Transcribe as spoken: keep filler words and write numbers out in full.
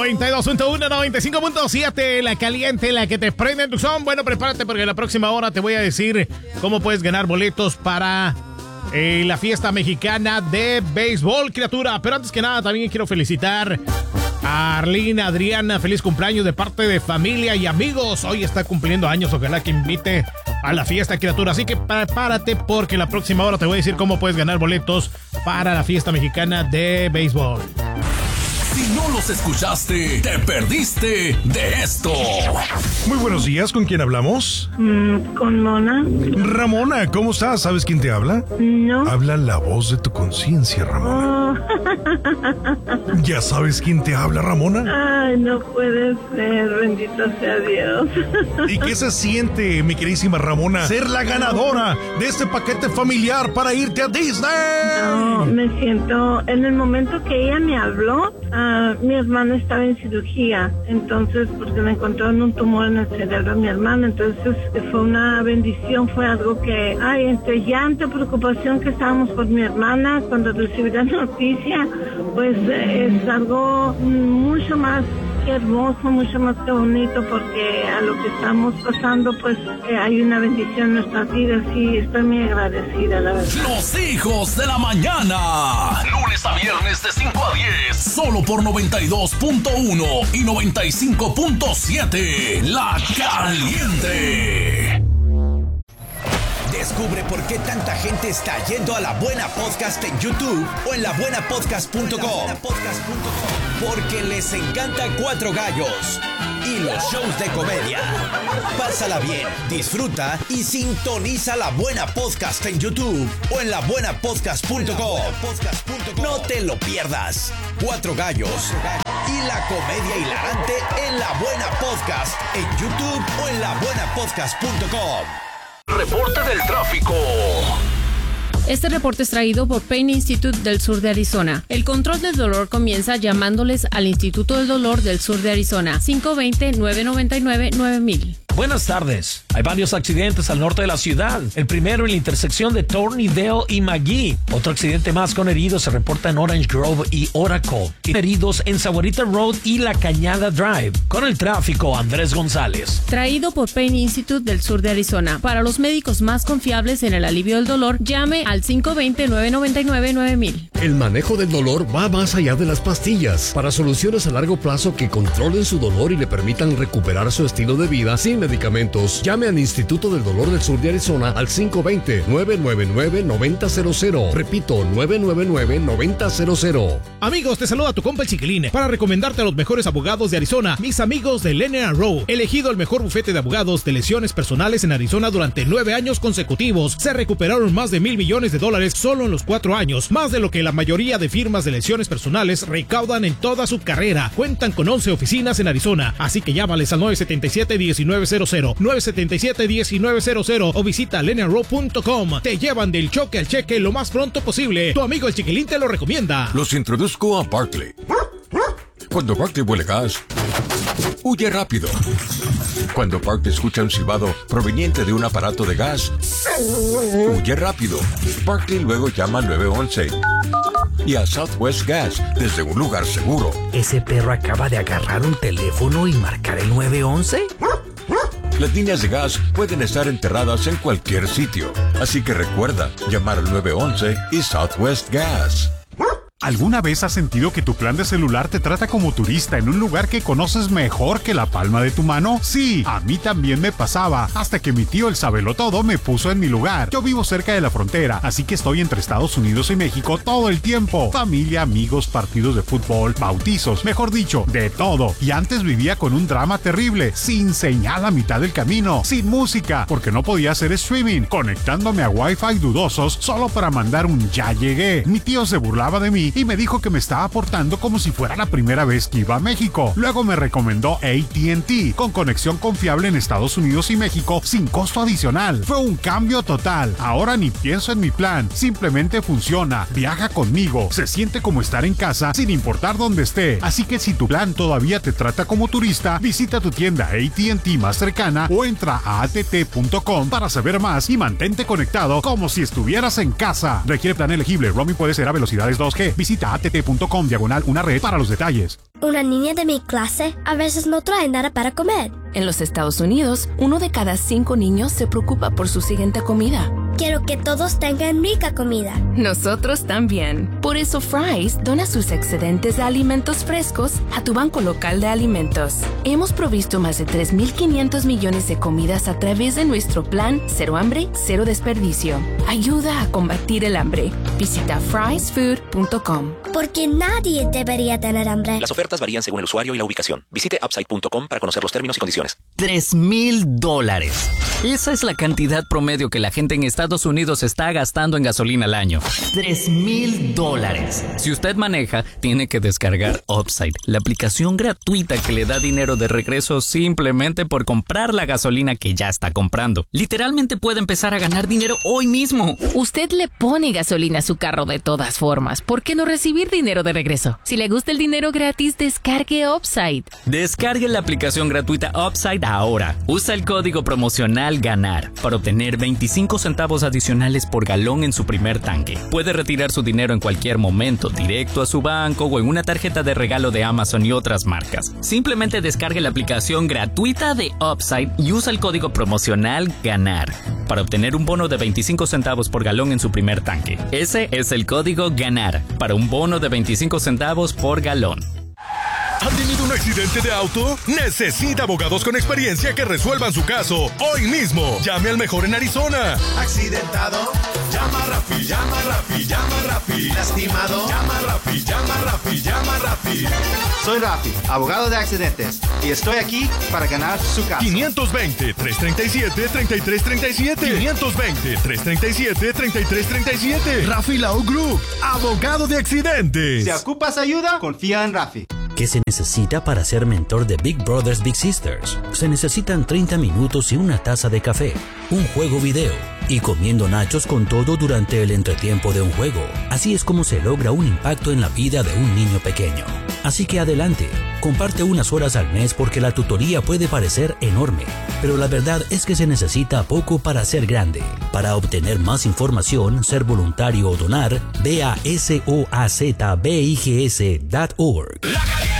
noventa y dos punto uno, noventa y cinco punto siete, la caliente, la que te prende en tu son. Bueno, prepárate porque en la próxima hora te voy a decir cómo puedes ganar boletos para eh, la fiesta mexicana de béisbol, criatura. Pero antes que nada, también quiero felicitar a Arlene, Adriana, feliz cumpleaños de parte de familia y amigos. Hoy está cumpliendo años, ojalá que invite a la fiesta, criatura. Así que prepárate porque la próxima hora te voy a decir cómo puedes ganar boletos para la fiesta mexicana de béisbol. Si no los escuchaste, te perdiste de esto. Muy buenos días, ¿con quién hablamos? Mm, con Mona. Ramona, ¿cómo estás? ¿Sabes quién te habla? No. Habla la voz de tu conciencia, Ramona. Oh. ¿Ya sabes quién te habla, Ramona? Ay, no puede ser, bendito sea Dios. ¿Y qué se siente, mi queridísima Ramona, ser la ganadora de este paquete familiar para irte a Disney? No, me siento, en el momento que ella me habló, Uh, mi hermana estaba en cirugía, entonces porque le encontraron un tumor en el cerebro a mi hermana, entonces fue una bendición, fue algo que, ay, entre llanto, preocupación que estábamos por mi hermana, cuando recibí la noticia, pues eh, es algo mucho más hermoso, mucho más que bonito, porque a lo que estamos pasando, pues eh, hay una bendición en nuestras vidas y estoy muy agradecida, la verdad. Los hijos de la mañana, lunes a viernes de cinco a diez, solo por noventa y dos punto uno y noventa y cinco punto siete, La Caliente. Descubre por qué tanta gente está yendo a La Buena Podcast en YouTube o en la buena podcast punto com. Porque les encanta Cuatro Gallos y los shows de comedia. Pásala bien, disfruta y sintoniza La Buena Podcast en YouTube o en la buena podcast punto com. No te lo pierdas. Cuatro Gallos y la comedia hilarante en La Buena Podcast en YouTube o en la buena podcast punto com. Reporte del tráfico. Este reporte es traído por Pain Institute del sur de Arizona. El control del dolor comienza llamándoles al Instituto del Dolor del sur de Arizona. cinco dos cero, nueve nueve nueve, nueve mil. Buenas tardes. Hay varios accidentes al norte de la ciudad. El primero en la intersección de Thornydale y McGee. Otro accidente más con heridos se reporta en Orange Grove y Oracle. Heridos en Sahuarita Road y La Cañada Drive. Con el tráfico, Andrés González. Traído por Pain Institute del sur de Arizona. Para los médicos más confiables en el alivio del dolor, llame al cinco dos cero, nueve nueve nueve, nueve mil. El manejo del dolor va más allá de las pastillas. Para soluciones a largo plazo que controlen su dolor y le permitan recuperar su estilo de vida sin medicamentos, llame al Instituto del Dolor del Sur de Arizona al cinco dos cero, nueve nueve nueve, nueve cero cero cero. Repito, nueve nueve nueve, nueve cero cero. Amigos, te saluda tu compa el Chiquilín para recomendarte a los mejores abogados de Arizona, mis amigos de Lanier Rowe. Elegido el mejor bufete de abogados de lesiones personales en Arizona durante nueve años consecutivos. Se recuperaron más de mil millones de dólares solo en los cuatro años, más de lo que la mayoría de firmas de lesiones personales recaudan en toda su carrera. Cuentan con once oficinas en Arizona, así que llámales al nueve siete siete, uno nueve cero cero, nueve siete siete, uno nueve cero cero o visita lanier row punto com. Te llevan del choque al cheque lo más pronto posible. Tu amigo el Chiquilín te lo recomienda. Los introduzco a Barkley. Cuando Barkley huele gas, huye rápido. Cuando Barkley escucha un silbado proveniente de un aparato de gas, huye rápido. Barkley luego llama al nueve once y a Southwest Gas desde un lugar seguro. ¿Ese perro acaba de agarrar un teléfono y marcar el nueve once? Las líneas de gas pueden estar enterradas en cualquier sitio, así que recuerda llamar al nueve once y Southwest Gas. ¿Alguna vez has sentido que tu plan de celular te trata como turista en un lugar que conoces mejor que la palma de tu mano? Sí, a mí también me pasaba, hasta que mi tío el sabelotodo me puso en mi lugar. Yo vivo cerca de la frontera, así que estoy entre Estados Unidos y México todo el tiempo. Familia, amigos, partidos de fútbol, bautizos, mejor dicho, de todo. Y antes vivía con un drama terrible, sin señal a mitad del camino, sin música, porque no podía hacer streaming, conectándome a Wi-Fi dudosos solo para mandar un ya llegué. Mi tío se burlaba de mí y me dijo que me estaba portando como si fuera la primera vez que iba a México. Luego me recomendó A T and T, con conexión confiable en Estados Unidos y México sin costo adicional. Fue un cambio total. Ahora ni pienso en mi plan, simplemente funciona, viaja conmigo, se siente como estar en casa sin importar dónde esté. Así que si tu plan todavía te trata como turista, visita tu tienda A T and T más cercana o entra a a t t punto com para saber más y mantente conectado como si estuvieras en casa. Requiere plan elegible. Roaming puede ser a velocidades dos G. Visita att.com diagonal una red para los detalles. Una niña de mi clase a veces no trae nada para comer. En los Estados Unidos, uno de cada cinco niños se preocupa por su siguiente comida. Quiero que todos tengan rica comida. Nosotros también. Por eso Fry's dona sus excedentes de alimentos frescos a tu banco local de alimentos. Hemos provisto más de tres mil quinientos millones de comidas a través de nuestro plan Cero Hambre, Cero Desperdicio. Ayuda a combatir el hambre. Visita frys food punto com. Porque nadie debería tener hambre. Las ofertas varían según el usuario y la ubicación. Visite upside punto com para conocer los términos y condiciones. Tres mil dólares. Esa es la cantidad promedio que la gente en Estados Unidos está gastando en gasolina al año. Tres mil dólares. Si usted maneja, tiene que descargar Upside, la aplicación gratuita que le da dinero de regreso simplemente por comprar la gasolina que ya está comprando. Literalmente puede empezar a ganar dinero hoy mismo. Usted le pone gasolina a su carro de todas formas. ¿Por qué no recibir dinero de regreso? Si le gusta el dinero gratis, descargue Upside. Descargue la aplicación gratuita Upside ahora. Usa el código promocional GANAR para obtener veinticinco centavos adicionales por galón en su primer tanque. Puede retirar su dinero en cualquier momento, directo a su banco o en una tarjeta de regalo de Amazon y otras marcas. Simplemente descargue la aplicación gratuita de Upside y usa el código promocional GANAR para obtener un bono de veinticinco centavos por galón en su primer tanque. Ese es el código GANAR para un bono de veinticinco centavos por galón. ¿Ha tenido un accidente de auto? Necesita abogados con experiencia que resuelvan su caso hoy mismo. Llame al mejor en Arizona. ¿Accidentado? Llama a Rafi, llama a Rafi, llama a Rafi. ¿Lastimado? Llama a Rafi, llama a Rafi, llama a Rafi. Soy Rafi, abogado de accidentes, y estoy aquí para ganar su caso. quinientos veinte, trescientos treinta y siete, treinta y tres treinta y siete. quinientos veinte, trescientos treinta y siete, treinta y tres treinta y siete. Rafi Law Group, abogado de accidentes. Si ocupas ayuda, confía en Rafi. ¿Qué se necesita para ser mentor de Big Brothers Big Sisters? Se necesitan treinta minutos y una taza de café, un juego video y comiendo nachos con todo durante el entretiempo de un juego. Así es como se logra un impacto en la vida de un niño pequeño. Así que adelante, comparte unas horas al mes porque la tutoría puede parecer enorme, pero la verdad es que se necesita poco para ser grande. Para obtener más información, ser voluntario o donar, ve a soazbigs punto org.